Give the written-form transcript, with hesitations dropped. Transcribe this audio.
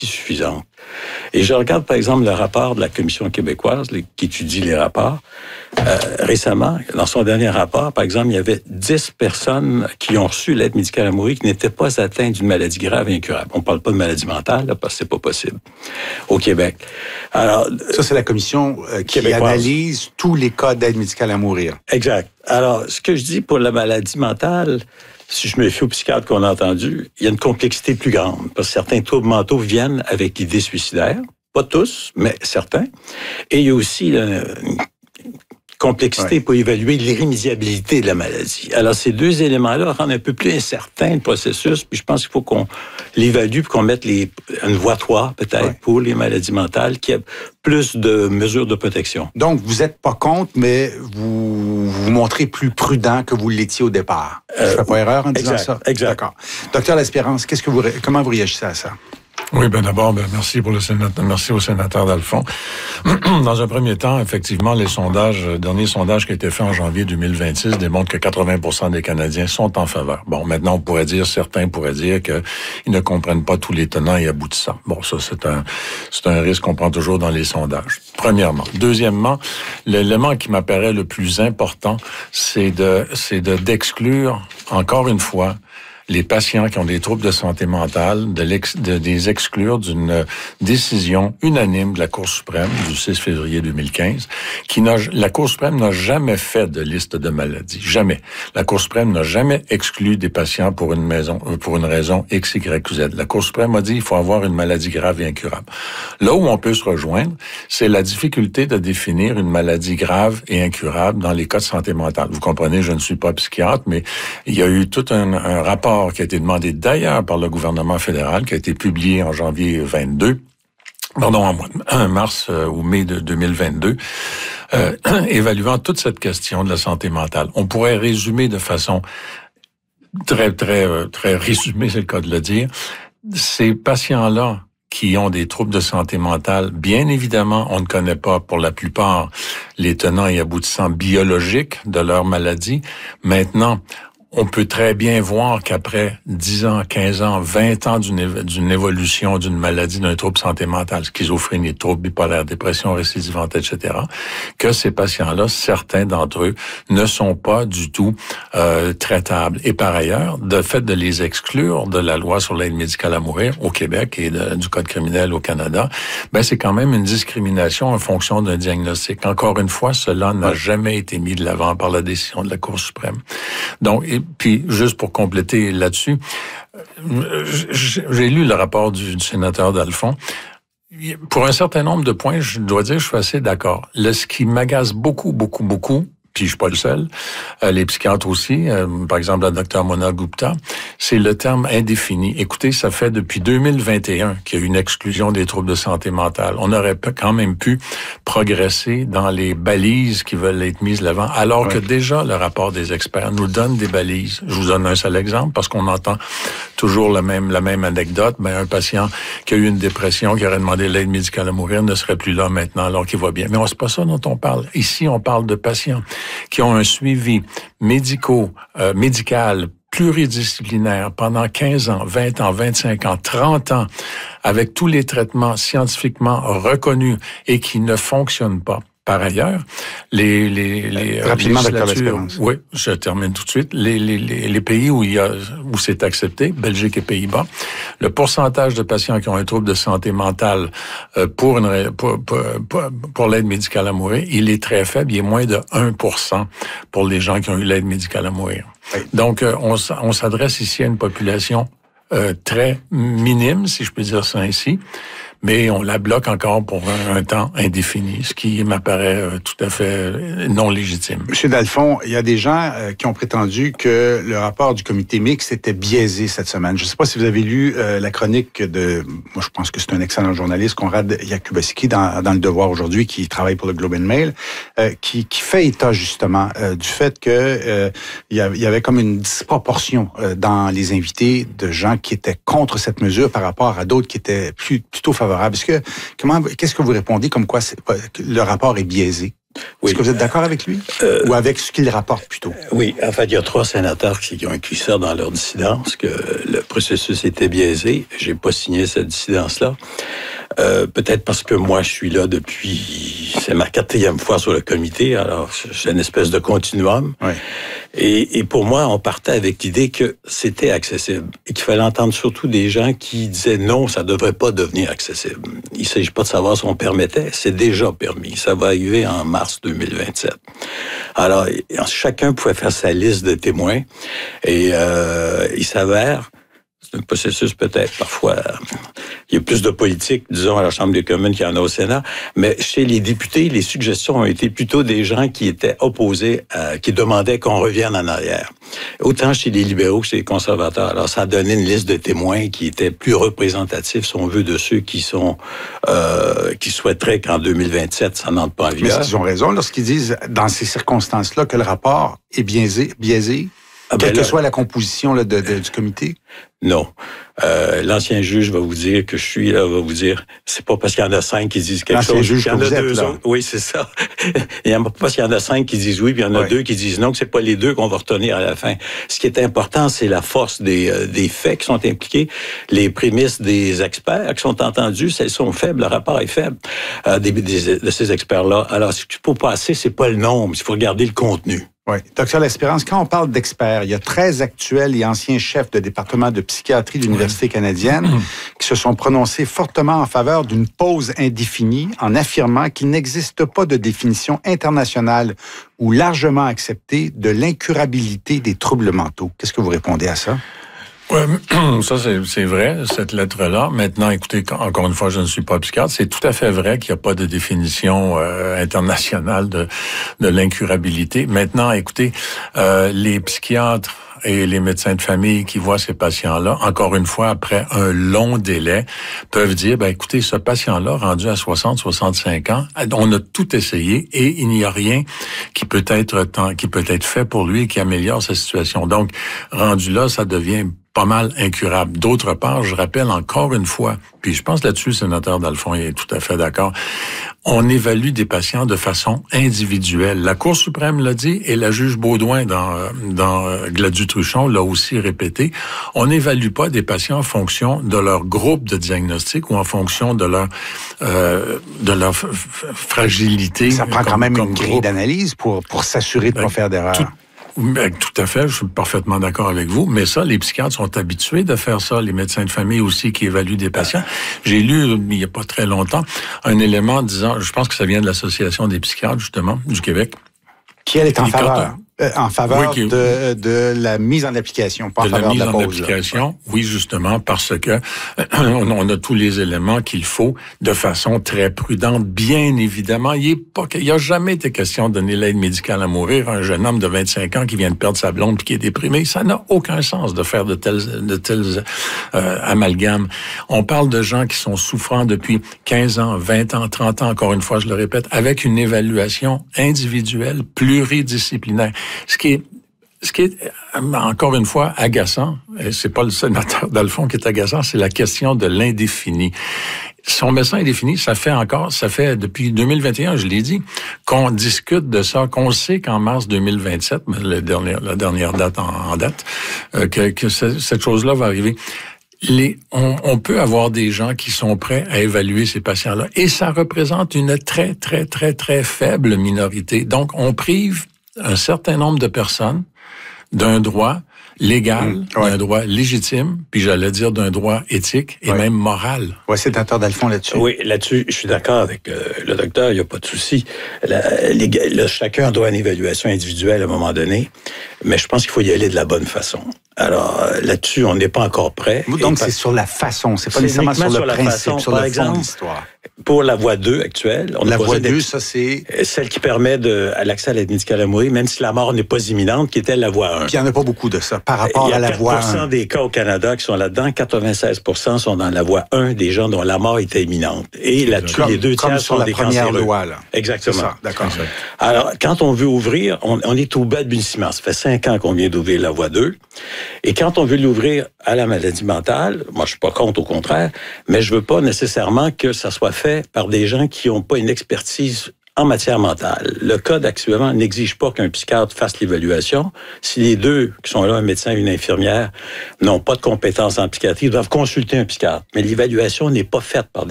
suffisante. Et je regarde, par exemple, le rapport de la Commission québécoise qui étudie les rapports. Récemment, dans son dernier rapport, par exemple, il y avait 10 personnes qui ont reçu l'aide médicale à mourir qui n'étaient pas atteintes d'une maladie grave et incurable. On ne parle pas de maladie mentale, là, parce que c'est pas possible au Québec. Alors, ça, c'est la Commission qui analyse tous les cas d'aide médicale à mourir. Exact. Alors, ce que je dis pour la maladie mentale, si je me fie au psychiatre qu'on a entendu, il y a une complexité plus grande, parce que certains troubles mentaux viennent avec l'idée suicidaire. Pas tous, mais certains. Et il y a aussi une complexité pour évaluer l'irrémédiabilité de la maladie. Alors, ces deux éléments-là rendent un peu plus incertain le processus, puis je pense qu'il faut qu'on l'évalue puis qu'on mette une voie 3, peut-être, pour les maladies mentales, qui a plus de mesures de protection. Donc, vous n'êtes pas contre, mais vous vous montrez plus prudent que vous l'étiez au départ. Je ne fais pas erreur en disant ça? Exact. D'accord. Docteur L'Espérance, comment vous réagissez à ça? Oui, d'abord, merci au sénateur Dalphon. Dans un premier temps, effectivement, les dernier sondage qui a été fait en janvier 2026 démontre que 80% des Canadiens sont en faveur. Bon, maintenant, certains pourraient dire qu'ils ne comprennent pas tous les tenants et aboutissants. Bon, ça, c'est un risque qu'on prend toujours dans les sondages. Premièrement. Deuxièmement, l'élément qui m'apparaît le plus important, c'est d'exclure, encore une fois, les patients qui ont des troubles de santé mentale, de les exclure d'une décision unanime de la Cour suprême du 6 février 2015, la Cour suprême n'a jamais fait de liste de maladies. Jamais. La Cour suprême n'a jamais exclu des patients pour une raison X, Y ou Z. La Cour suprême a dit qu'il faut avoir une maladie grave et incurable. Là où on peut se rejoindre, c'est la difficulté de définir une maladie grave et incurable dans les cas de santé mentale. Vous comprenez, je ne suis pas psychiatre, mais il y a eu tout un rapport qui a été demandé d'ailleurs par le gouvernement fédéral, qui a été publié en mars ou mai de 2022, évaluant toute cette question de la santé mentale. On pourrait résumer de façon très résumée, c'est le cas de le dire, ces patients-là qui ont des troubles de santé mentale, bien évidemment, on ne connaît pas pour la plupart les tenants et aboutissants biologiques de leur maladie. Maintenant, on peut très bien voir qu'après 10 ans, 15 ans, 20 ans d'une évolution d'une maladie, d'un trouble santé mentale, schizophrénie, trouble bipolaire, dépression récidivante, etc., que ces patients-là, certains d'entre eux, ne sont pas du tout traitables. Et par ailleurs, le fait de les exclure de la loi sur l'aide médicale à mourir au Québec et du Code criminel au Canada, c'est quand même une discrimination en fonction d'un diagnostic. Encore une fois, cela n'a jamais été mis de l'avant par la décision de la Cour suprême. Donc, puis, juste pour compléter là-dessus, j'ai lu le rapport du sénateur Dalphon. Pour un certain nombre de points, je dois dire que je suis assez d'accord. Ce qui m'agace beaucoup, puis je suis pas le seul, les psychiatres aussi, par exemple la docteure Mona Gupta, c'est le terme indéfini. Écoutez, ça fait depuis 2021 qu'il y a une exclusion des troubles de santé mentale. On aurait quand même pu progresser dans les balises qui veulent être mises de l'avant, alors que déjà le rapport des experts nous donne des balises. Je vous donne un seul exemple, parce qu'on entend toujours la même anecdote. Un patient qui a eu une dépression, qui aurait demandé l'aide médicale à mourir, ne serait plus là maintenant alors qu'il va bien. Mais c'est pas ça dont on parle. Ici, on parle de patients qui ont un suivi médical pluridisciplinaire pendant 15 ans, 20 ans, 25 ans, 30 ans, avec tous les traitements reconnus et qui ne fonctionnent pas. Par ailleurs, rapidement, Docteur L'Espérance. Oui, je termine tout de suite. Les pays où c'est accepté, Belgique et Pays-Bas, le pourcentage de patients qui ont un trouble de santé mentale pour l'aide médicale à mourir, il est très faible. Il est moins de 1% pour les gens qui ont eu l'aide médicale à mourir. Oui. Donc, on s'adresse ici à une population très minime, si je peux dire ça ainsi. Mais on la bloque encore pour un temps indéfini, ce qui m'apparaît tout à fait non légitime. Monsieur Dalphon, il y a des gens qui ont prétendu que le rapport du comité mixte était biaisé cette semaine. Je ne sais pas si vous avez lu la chronique moi je pense que c'est un excellent journaliste, Conrad Yakubowski, dans Le Devoir aujourd'hui, qui travaille pour le Globe and Mail, qui fait état justement du fait que il y avait comme une disproportion dans les invités de gens qui étaient contre cette mesure par rapport à d'autres qui étaient plutôt favorables. Qu'est-ce que vous répondez comme quoi le rapport est biaisé? Est-ce que vous êtes d'accord avec lui? Ou avec ce qu'il rapporte plutôt? Oui, en fait, il y a 3 sénateurs qui ont écrit ça dans leur dissidence, que le processus était biaisé. J'ai pas signé cette dissidence-là. Peut-être parce que moi, je suis là depuis... C'est ma 4e fois sur le comité, alors c'est une espèce de continuum. Oui. Et pour moi, on partait avec l'idée que c'était accessible et qu'il fallait entendre surtout des gens qui disaient non, ça devrait pas devenir accessible. Il s'agit pas de savoir si on permettait, c'est déjà permis. Ça va arriver en mars 2027. Alors, chacun pouvait faire sa liste de témoins et il s'avère... C'est un processus peut-être parfois... Il y a plus de politique, disons, à la Chambre des communes qu'il y en a au Sénat. Mais chez les députés, les suggestions ont été plutôt des gens qui étaient opposés, qui demandaient qu'on revienne en arrière. Autant chez les libéraux que chez les conservateurs. Alors, ça a donné une liste de témoins qui était plus représentative, si on veut, de ceux qui sont qui souhaiteraient qu'en 2027, ça n'entre pas en vigueur. Mais est-ce qu'ils ont raison lorsqu'ils disent, dans ces circonstances-là, que le rapport est biaisé? Quelle que soit la composition là, du comité? Non. L'ancien juge va vous dire que je suis là, va vous dire, c'est pas parce qu'il y en a 5 qui disent quelque chose. Juge il y en a vous 2 êtes, autres. Oui, c'est ça. Il y en a pas parce qu'il y en a 5 qui disent oui, puis il y en a 2 qui disent non, que c'est pas les 2 qu'on va retenir à la fin. Ce qui est important, c'est la force des faits qui sont impliqués, les prémices des experts qui sont entendus, elles sont faibles, le rapport est faible de ces experts-là. Alors, ce qu'il faut passer, c'est pas le nombre, il faut regarder le contenu. Oui. Docteur L'Espérance, quand on parle d'experts, il y a 13 actuels et anciens chefs de département de psychiatrie de l'Université canadienne qui se sont prononcés fortement en faveur d'une pause indéfinie en affirmant qu'il n'existe pas de définition internationale ou largement acceptée de l'incurabilité des troubles mentaux. Qu'est-ce que vous répondez à ça? Oui, ça c'est vrai, cette lettre-là. Maintenant, écoutez, encore une fois, je ne suis pas psychiatre. C'est tout à fait vrai qu'il n'y a pas de définition internationale de l'incurabilité. Maintenant, écoutez, les psychiatres et les médecins de famille qui voient ces patients-là, encore une fois, après un long délai, peuvent dire, écoutez, ce patient-là, rendu à 60, 65 ans, on a tout essayé et il n'y a rien qui peut être fait pour lui et qui améliore sa situation. Donc, rendu là, ça devient pas mal incurable. D'autre part, je rappelle encore une fois, puis je pense là-dessus, le sénateur Dalphond est tout à fait d'accord, on évalue des patients de façon individuelle. La Cour suprême l'a dit et la juge Baudouin dans Gladue-Truchon l'a aussi répété. On n'évalue pas des patients en fonction de leur groupe de diagnostic ou en fonction de leur fragilité. Ça prend quand même une grille d'analyse pour s'assurer de ne pas faire d'erreur. Tout à fait, je suis parfaitement d'accord avec vous, mais ça, les psychiatres sont habitués de faire ça, les médecins de famille aussi qui évaluent des patients. J'ai lu, il n'y a pas très longtemps, un élément disant, je pense que ça vient de l'Association des psychiatres, justement, du Québec. Qui, elle, est en faveur. En faveur de la mise en application, pas en faveur de la pause. De la mise en application, oui, justement, parce que on a tous les éléments qu'il faut de façon très prudente. Bien évidemment, il y a jamais été question de donner l'aide médicale à mourir à un jeune homme de 25 ans qui vient de perdre sa blonde et qui est déprimé. Ça n'a aucun sens de faire de tels amalgames. On parle de gens qui sont souffrants depuis 15 ans, 20 ans, 30 ans, encore une fois, je le répète, avec une évaluation individuelle, pluridisciplinaire. Ce qui est, encore une fois, agaçant, et c'est pas le sénateur Dalphond qui est agaçant, c'est la question de l'indéfini. Son médecin indéfini, ça fait depuis 2021, je l'ai dit, qu'on discute de ça, qu'on sait qu'en mars 2027, la dernière date en date, que cette chose-là va arriver. On peut avoir des gens qui sont prêts à évaluer ces patients-là, et ça représente une très, très, très, très faible minorité. Donc, on prive un certain nombre de personnes d'un droit légal, d'un droit légitime, puis j'allais dire d'un droit éthique et même moral. Oui, sénateur Dalphond là-dessus. Oui, là-dessus, je suis d'accord avec le docteur, il n'y a pas de souci. Chacun doit une évaluation individuelle à un moment donné, mais je pense qu'il faut y aller de la bonne façon. Alors, là-dessus, on n'est pas encore prêt. Donc, c'est sur la façon, c'est pas nécessairement sur le principe, sur le fond de l'histoire. Pour la voie 2 actuelle, la voie 2, ça c'est celle qui permet à l'accès à l'aide médicale à mourir, même si la mort n'est pas imminente, qui était la voie 1. Puis il n'y en a pas beaucoup de ça par rapport à la voie 1. Il y a 4% des cas au Canada qui sont là-dedans, 96% sont dans la voie 1 des gens dont la mort était imminente. Et là-dessus, les 2 tiers sont des cancéreux. Comme sur la première loi, là. Exactement. C'est ça, d'accord. Alors, quand on veut ouvrir, on est au bas de munissement. Ça fait 5 ans qu'on vient d'ouvrir la voie 2. Et quand on veut l'ouvrir à la maladie mentale, moi je suis pas contre, au contraire, mais je veux pas nécessairement que ça soit fait par des gens qui n'ont pas une expertise en matière mentale. Le code actuellement n'exige pas qu'un psychiatre fasse l'évaluation. Si les deux qui sont là, un médecin et une infirmière, n'ont pas de compétences en psychiatrie, ils doivent consulter un psychiatre. Mais l'évaluation n'est pas faite par des